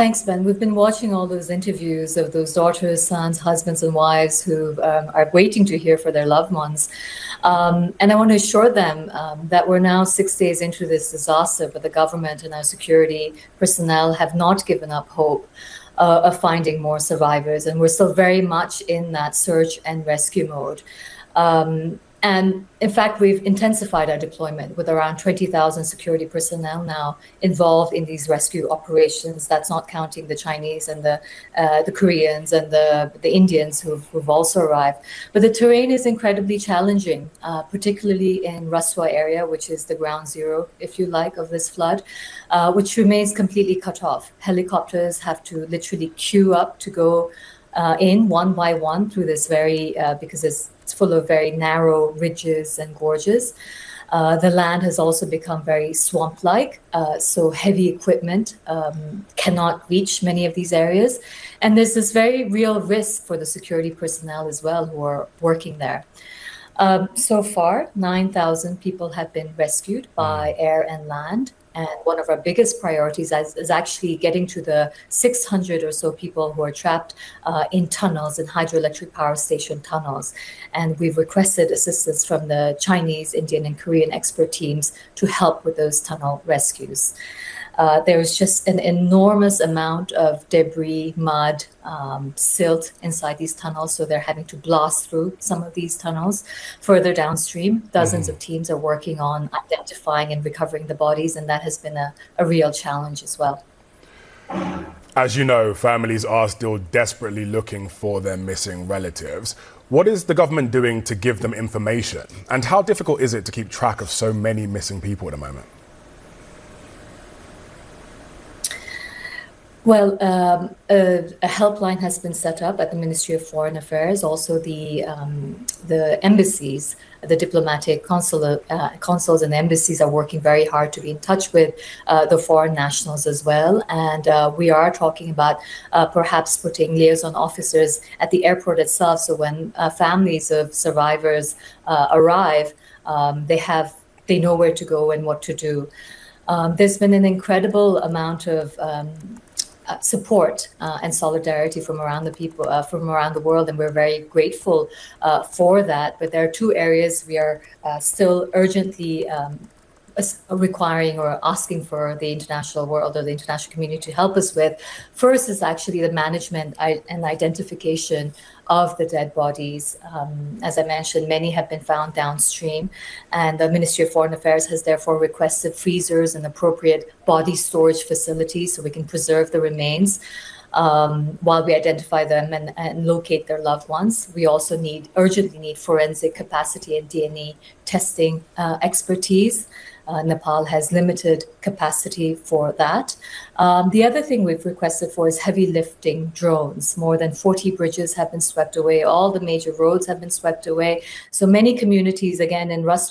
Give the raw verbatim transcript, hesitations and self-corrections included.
Thanks, Ben. We've been watching all those interviews of those daughters, sons, husbands, and wives who um, are waiting to hear for their loved ones. Um, and I want to assure them um, that we're now six days into this disaster, but the government and our security personnel have not given up hope uh, of finding more survivors. And we're still very much in that search and rescue mode. Um, And in fact, we've intensified our deployment with around twenty thousand security personnel now involved in these rescue operations. That's not counting the Chinese and the uh, the Koreans and the, the Indians who've, who've also arrived. But the terrain is incredibly challenging, uh, particularly in Raswa area, which is the ground zero, if you like, of this flood, uh, which remains completely cut off. Helicopters have to literally queue up to go uh, in one by one through this very, uh, because it's It's full of very narrow ridges and gorges. Uh, the land has also become very swamp-like, uh, so heavy equipment um, cannot reach many of these areas. And there's this very real risk for the security personnel as well who are working there. Um, so far, nine thousand people have been rescued by air and land. And one of our biggest priorities is, is actually getting to the six hundred or so people who are trapped uh, in tunnels, in hydroelectric power station tunnels. And we've requested assistance from the Chinese, Indian, and Korean expert teams to help with those tunnel rescues. Uh, there's just an enormous amount of debris, mud, um, silt inside these tunnels. So they're having to blast through some of these tunnels. Further downstream, dozens mm-hmm. of teams are working on identifying and recovering the bodies. And that has been a, a real challenge as well. As you know, families are still desperately looking for their missing relatives. What is the government doing to give them information? And how difficult is it to keep track of so many missing people at the moment? Well, um, a, a helpline has been set up at the Ministry of Foreign Affairs. Also, the um, the embassies, the diplomatic consul, uh, consuls and embassies are working very hard to be in touch with uh, the foreign nationals as well. And uh, we are talking about uh, perhaps putting liaison officers at the airport itself. So when uh, families of survivors uh, arrive, um, they have they know where to go and what to do. Um, there's been an incredible amount of um, Uh, support uh, and solidarity from around the people, uh, from around the world, and we're very grateful uh, for that. But there are two areas we are uh, still urgently um, requiring or asking for the international world or the international community to help us with. First is actually the management and identification of the dead bodies. Um, as I mentioned, many have been found downstream, and the Ministry of Foreign Affairs has therefore requested freezers and appropriate body storage facilities so we can preserve the remains um, while we identify them and, and locate their loved ones. We also need, urgently need forensic capacity and D N A testing uh, expertise. Uh, Nepal has limited capacity for that. Um, the other thing we've requested for is heavy lifting drones. More than forty bridges have been swept away. All the major roads have been swept away. So many communities, again, in Raswa